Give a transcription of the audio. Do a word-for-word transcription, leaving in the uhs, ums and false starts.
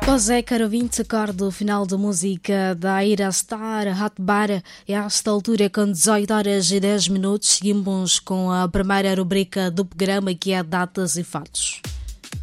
Pois é, caro ouvinte, acordo o final da música da Ira Star, Hot Bar, e a esta altura, com dezoito horas e dez minutos, seguimos com a primeira rubrica do programa, que é Datas e Fatos.